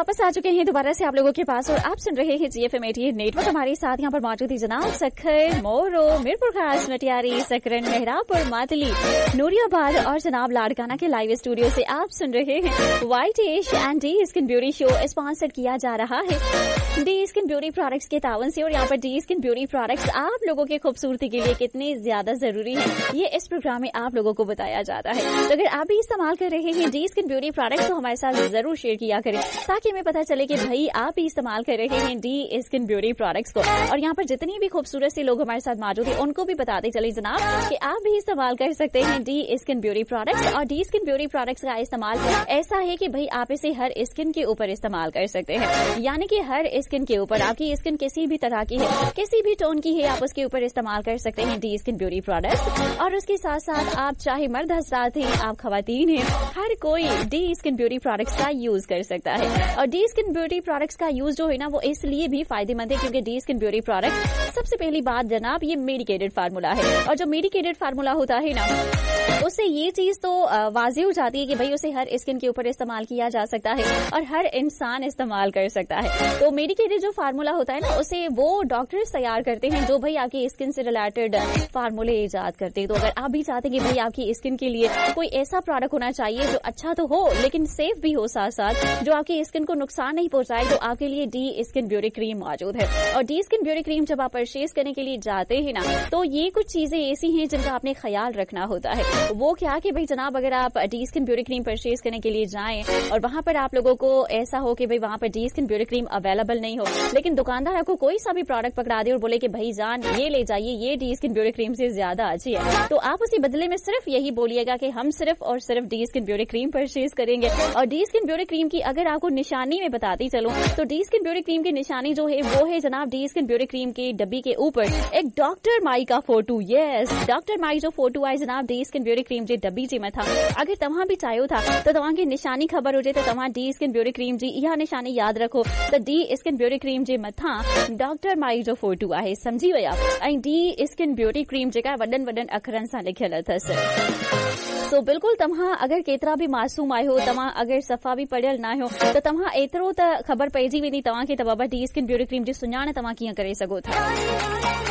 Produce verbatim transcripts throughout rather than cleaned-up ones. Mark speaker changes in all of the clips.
Speaker 1: वापस आ चुके हैं दोबारा से आप लोगों के पास और आप सुन रहे हैं जी एफ एम एटी नेटवर्क। हमारे साथ यहाँ पर मौजूद है जनाब सखर, मोरो, मीरपुर खास, मटियारी, सकरन, मेहरापुर, मातली, नूरियाबाद और जनाब लाड़काना के लाइव स्टूडियो से आप सुन रहे हैं white ash and D skin beauty show sponsor किया जा रहा है डी स्किन ब्यूटी प्रोडक्ट्स के तावन से। और यहाँ पर डी स्किन ब्यूटी प्रोडक्ट्स आप लोगों की खूबसूरती के लिए कितने ज्यादा जरूरी है ये इस प्रोग्राम में आप लोगों को बताया जाता है। तो अगर आप भी इस्तेमाल कर रहे हैं डी स्किन ब्यूटी प्रोडक्ट्स तो हमारे साथ जरूर शेयर किया करें ताकि हमें पता चले कि भाई आप भी इस्तेमाल कर रहे हैं डी स्किन ब्यूटी प्रोडक्ट्स को। और यहाँ पर जितनी भी खूबसूरत से लोग हमारे साथ मौजूद हैं उनको भी बताते चले जनाब कि आप भी इस्तेमाल कर सकते हैं डी स्किन ब्यूटी प्रोडक्ट्स। और डी स्किन ब्यूटी प्रोडक्ट्स का इस्तेमाल ऐसा है कि भाई आप इसे हर स्किन के ऊपर इस्तेमाल कर सकते हैं, यानी कि हर स्किन के ऊपर, आपकी स्किन किसी भी तरह की है, किसी भी टोन की है, आप उसके ऊपर इस्तेमाल कर सकते हैं डी स्किन ब्यूटी प्रोडक्ट्स। और उसके साथ साथ आप चाहे मर्द हजरात हैं, आप खवातीन हैं, हर कोई डी स्किन ब्यूटी प्रोडक्ट्स का यूज कर सकता है। और डी स्किन ब्यूटी प्रोडक्ट्स का यूज जो है ना वो इसलिए भी फायदेमंद है क्योंकि डी स्किन ब्यूटी प्रोडक्ट सबसे पहली बात जनाब ये मेडिकेटेड फार्मूला है। और जो मेडिकेटेड फार्मूला होता है ना उससे ये चीज तो वाज़ेह हो जाती है कि भाई उसे हर स्किन के ऊपर इस्तेमाल किया जा सकता है और हर इंसान इस्तेमाल कर सकता है। तो मेडिकेटेड जो फार्मूला होता है ना उसे वो डॉक्टर्स तैयार करते हैं जो भाई आपकी स्किन से रिलेटेड फार्मूले इजाद करते हैं। तो अगर आप भी चाहते हैं कि भाई आपकी स्किन के लिए कोई ऐसा प्रोडक्ट होना चाहिए जो अच्छा तो हो लेकिन सेफ भी हो, साथ साथ जो आपकी स्किन को नुकसान नहीं पहुंचाए, तो आपके लिए डी स्किन ब्यूटी क्रीम मौजूद है। और डी स्किन ब्यूटी क्रीम जब आप परचेज करने के लिए जाते हैं ना तो ये कुछ चीजें ऐसी हैं जिनका आपने ख्याल रखना होता है। वो क्या कि भाई जनाब अगर आप D skin beauty cream purchase करने के लिए जाएं और वहां पर आप लोगों को ऐसा हो कि भाई वहां पर D skin beauty cream available नहीं हो, लेकिन दुकानदार आपको कोई सा भी प्रोडक्ट पकड़ा दे और बोले कि भाई जान ये ले जाइए, ये डी स्किन ब्यूटी क्रीम से ज्यादा अच्छी है, तो आप उसी बदले में सिर्फ यही बोलिएगा कि हम सिर्फ और सिर्फ D skin beauty cream purchase करेंगे। और डी स्किन ब्यूटी क्रीम की अगर आपको निशानी में बताती चलो तो डी स्किन ब्यूटी क्रीम की निशानी जो है वो है जनाब डी स्किन ब्यूटी क्रीम के डब्बी के ऊपर एक डॉक्टर माई का फोटो। यस, डॉक्टर माई जो फोटो आई जनाब डी स्किन ब्यूटी क्रीम जे डब्बी जी में था, अगर तव्हां भी चाहियो था तो तव्हां की निशानी ख़बर हुजे तो तव्हां डी स्किन ब्यूटी क्रीम जी इहा निशानी याद रखो तो डी स्किन ब्यूटी क्रीम जे मथां डॉक्टर माई जो फोटो आहे, समझी विया। ऐं डी स्किन ब्यूटी क्रीम जेका वॾनि वॾनि अखरनि सां लिखियल अथसि। तो बिल्कुल तव्हां अगर केतरा भी मासूम आयो, तव्हां अगर सफ़ा भी पढ़ियल न आहियो तो तव्हां एतिरो त ख़बर पइजी वेंदी तव्हां खे त बाबा डी स्किन ब्यूटी क्रीम जी सुञाण तव्हां कीअं करे सघो था।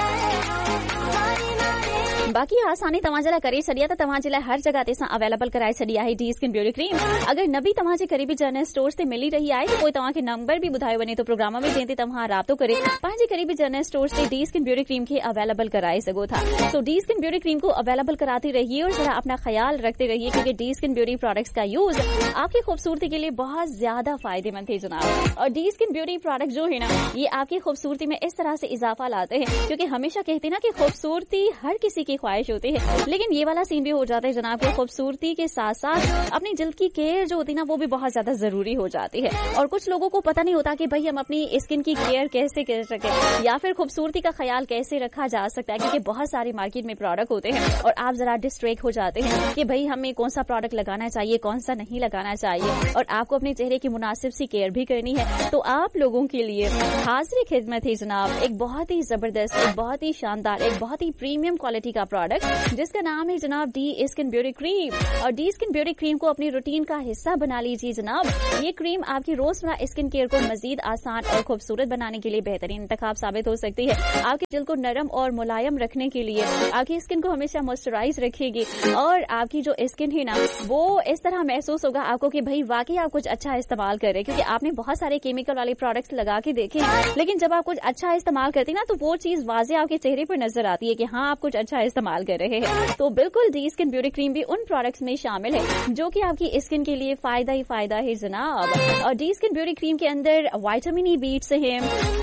Speaker 1: बाक़ी आसानी तव्हां जे लाइ करे छॾी आहे त तव्हां जे लाइ हर जॻह ते असां अवेलेबल कराए छॾी आहे डी स्किन ब्यूटी क्रीम। अगर न बि तव्हां जे क़रीबी जनरल स्टोर्स ते मिली रही आहे त पोइ तव्हां खे नंबर बि ॿुधायो वञे थो प्रोग्राम में जंहिं ते तव्हां राब्तो करे पंहिंजे क़रीबी जनरल स्टोर्स ते डी स्किन ब्यूटी क्रीम खे अवेलेबल कराए सघो था। तो डी स्किन ब्यूटी क्रीम को अवेलेबल कराते रहिए और जरा अपना ख्याल रखते रहिए क्योंकि डी स्किन ब्यूटी प्रोडक्ट्स का यूज आपकी खूबसूरती के लिए बहुत ज्यादा फायदेमंद है जनाब। और डी स्किन ब्यूटी प्रोडक्ट जो है ना ये आपकी खूबसूरती में इस तरह से इजाफा लाते हैं क्योंकि हमेशा कहते हैं ना कि खूबसूरती हर किसी की ख्वाहिश होती है, लेकिन ये वाला सीन भी हो जाता है जनाब कि खूबसूरती के साथ साथ अपनी जिल्द की केयर जो होती है ना वो भी बहुत ज्यादा जरूरी हो जाती है। और कुछ लोगों को पता नहीं होता कि भाई हम अपनी स्किन की केयर कैसे कर सके या फिर खूबसूरती का ख्याल कैसे रखा जा सकता है, क्योंकि बहुत सारे मार्केट में प्रोडक्ट होते हैं और आप जरा डिस्ट्रैक्ट हो जाते हैं कि भाई हमें कौन सा प्रोडक्ट लगाना चाहिए, कौन सा नहीं लगाना चाहिए। और आपको अपने चेहरे की मुनासिब सी केयर भी करनी है। तो आप लोगों के लिए हाजिर खिदमत है जनाब एक बहुत ही जबरदस्त, एक बहुत ही शानदार, एक बहुत ही प्रीमियम क्वालिटी का प्रोडक्ट जिसका नाम है जनाब डी स्किन ब्यूटी क्रीम। और डी स्किन ब्यूटी क्रीम को अपनी रूटीन का हिस्सा बना लीजिए जनाब। ये क्रीम आपकी रोजमर्रा स्किन केयर को मजीद आसान और खूबसूरत बनाने के लिए बेहतरीन इंतखाब साबित हो सकती है। आपकी जिल्द को नरम और मुलायम रखने के लिए आपकी स्किन को हमेशा मॉइस्चराइज रखेगी और आपकी जो स्किन है ना वो इस तरह महसूस होगा आपको कि भाई वाकई आप कुछ अच्छा इस्तेमाल कर रहे हैं, क्योंकि आपने बहुत सारे केमिकल वाले प्रोडक्ट्स लगा के देखे हैं, लेकिन जब आप कुछ अच्छा इस्तेमाल करते हैं ना तो वो चीज वाज़ेह आपके चेहरे पर नजर आती है कि हाँ आप कुछ अच्छा इस्तेमाल कर रहे हैं। तो बिल्कुल डी स्किन ब्यूटी क्रीम भी उन प्रोडक्ट्स में शामिल है जो कि आपकी स्किन के लिए फायदा ही फायदा है जनाब। और डी स्किन ब्यूटी क्रीम के अंदर विटामिन ई बीट्स हैं,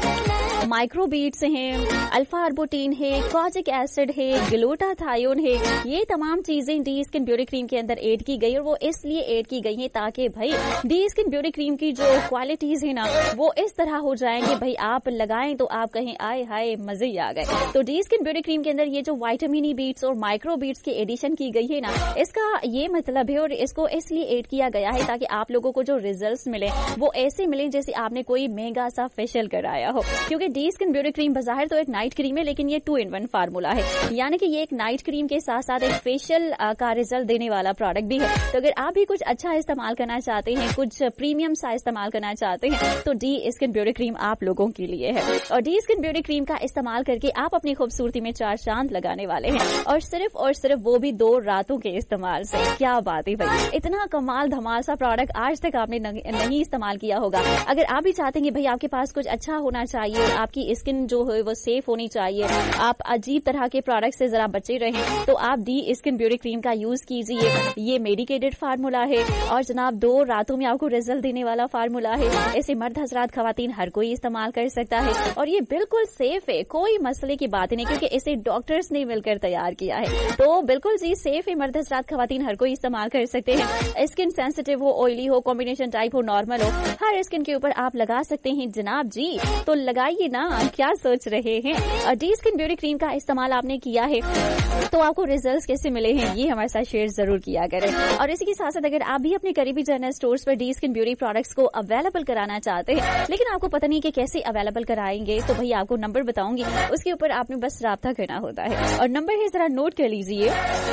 Speaker 1: माइक्रो बीट्स हैं, अल्फा आर्बुटीन है, कॉजिक एसिड है, ग्लूटाथायोन है, ये तमाम चीजें डी स्किन ब्यूटी क्रीम के अंदर ऐड की गई और वो इसलिए ऐड की गई है ताकि भाई डी स्किन ब्यूटी क्रीम की जो क्वालिटीज है ना वो इस तरह हो जाएंगे भाई आप लगाएं तो आप कहें आए हाय मजे ही आ गए। तो डी स्किन ब्यूटी क्रीम के अंदर ये जो विटामिन ई बीट्स और माइक्रो बीट्स की एडिशन की गई है ना इसका ये मतलब है और इसको इसलिए ऐड किया गया है ताकि आप लोगों को जो रिजल्ट्स मिले वो ऐसे मिले जैसे आपने कोई महंगा सा फेशियल कराया हो, क्योंकि डी स्किन ब्यूटी क्रीम बाहर तो एक नाइट क्रीम है, लेकिन ये टू इन वन फार्मूला है, यानी कि ये एक नाइट क्रीम के साथ साथ एक फेशियल का रिजल्ट देने वाला प्रोडक्ट भी है। तो अगर आप भी कुछ अच्छा इस्तेमाल करना चाहते हैं, कुछ प्रीमियम सा इस्तेमाल करना चाहते हैं, तो डी स्किन ब्यूटी क्रीम आप लोगों के लिए है। और डी स्किन ब्यूटी क्रीम का इस्तेमाल करके आप अपनी खूबसूरती में चार चांद लगाने वाले हैं, और सिर्फ और सिर्फ वो भी दो रातों के इस्तेमाल से। क्या बात है भाई, इतना कमाल धमाल सा प्रोडक्ट आज तक आपने नहीं इस्तेमाल किया होगा। अगर आप भी चाहते हैं भाई आपके पास कुछ अच्छा होना चाहिए, आपकी स्किन जो है वो सेफ होनी चाहिए, आप अजीब तरह के प्रोडक्ट से जरा बचे रहें, तो आप डी स्किन ब्यूटी क्रीम का यूज कीजिए। ये मेडिकेटेड फार्मूला है और जनाब दो रातों में आपको रिजल्ट देने वाला फार्मूला है। इसे मर्द हजरात खवातीन हर कोई इस्तेमाल कर सकता है, और ये बिल्कुल सेफ है, कोई मसले की बात नहीं, क्योंकि इसे डॉक्टर्स ने मिलकर तैयार किया है। तो बिल्कुल जी सेफ है, मर्द हजरात खवातीन हर कोई इस्तेमाल कर सकते हैं। स्किन सेंसिटिव हो, ऑयली हो, कॉम्बिनेशन टाइप हो, नॉर्मल हो, हर स्किन के ऊपर आप लगा सकते हैं जनाब जी। तो लगाइए ना, क्या सोच रहे हैं। डी स्किन ब्यूटी क्रीम का इस्तेमाल आपने किया है तो आपको रिजल्ट्स कैसे मिले हैं, ये हमारे साथ शेयर जरूर किया करें। और इसी के साथ साथ अगर आप भी अपने करीबी जनरल स्टोर्स पर डी स्किन ब्यूटी प्रोडक्ट्स को अवेलेबल कराना चाहते हैं, लेकिन आपको पता नहीं कि कैसे अवेलेबल कराएंगे, तो भैया आपको नंबर बताऊंगी, उसके ऊपर आपने बस राब्ता करना होता है। और नंबर है, जरा नोट कर लीजिए।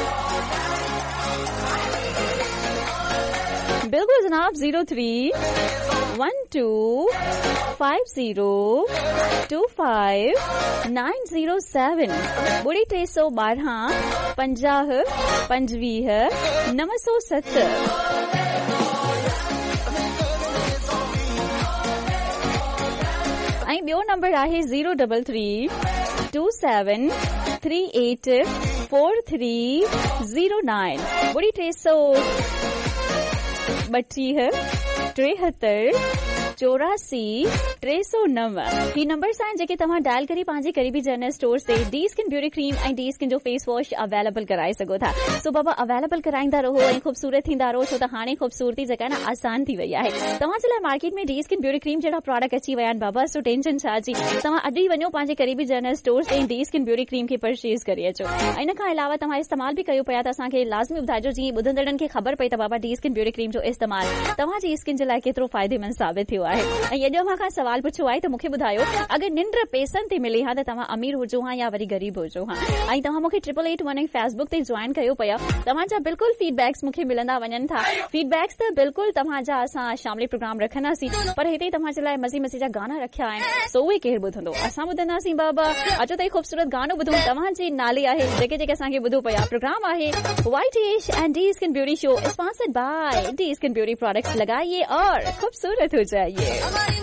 Speaker 1: बिल्कुल जनाब, zero three one two five zero to five nine zero seven बुढ़ी टे सौ बारह पंजाह पंजवीह नव सौ सत्तर। ऐं ॿियो नंबर आहे zero double three to seven three eight four three zero nine बुढ़ी टे सौ ॿटीह टेहतरि चौरासी टे सौ नव। ही नंबर्स आहिनि जेके तव्हां डायल करे पंहिंजे करीबी जनरल स्टोर से डी स्किन ब्यूटी क्रीम ऐं डी स्किन जो फेस वॉश अवेलेबल कराए सघो था। सो बाबा अवेलेबल कराईंदा रहो ऐं खूबसूरत थींदा रहो, छो त हाणे खूबसूरती जेका न आसान थी वई आहे। तव्हांजे लाइ मार्केट में डी स्किन ब्यूटी क्रीम जहिड़ा प्रोडक्ट अची विया आहिनि बाबा, सो टेंशन छा जी। तव्हां अॼु ई वञो पंहिंजे करीबी जनरल स्टोर से डी स्किन ब्यूटी क्रीम खे परचेज करे अचो। ऐं इन खां अलावा तव्हां इस्तेमाल बि कयो पिया त असांखे लाज़मी ॿुधाइजो, जीअं ॿुधंदड़नि खे ख़बर पई त बाबा डी स्किन ब्यूटी क्रीम जो इस्तेमाल तव्हांजी स्किन जे लाइ केतिरो फ़ाइदेमंद साबित थियो आहे। ऐं अॼु मां खां सवाल पुछो आहे त मूंखे ॿुधायो, अगरि निंड पैसनि ते मिले हा त तव्हां अमीर हुजो हा या वरी गरीब हुजो हा। ऐं तव्हां मूंखे ट्रिपल एट वन फेसबुक ते जॉइन कयो पिया, तव्हांजा बिल्कुलु फीडबैक्स मूंखे मिलंदा वञनि था। फीडबैक्स त बिल्कुलु तव्हांजा असां शामिली प्रोग्राम रखंदासीं, पर हिते तव्हांजे लाइ मज़े मज़े जा गाना रखिया आहिनि, सो उहे केरु ॿुधंदो, असां ॿुधंदासीं बाबा। अचो त ख़ूबसूरत गानो ॿुधूं, तव्हांजे नाले आहे जेके जेके असांखे ॿुधो पिया। प्रोग्राम आहे white ash and D skin beauty show, sponsored by D skin beauty products. लगाइए और खूबसूरत हो जाइए।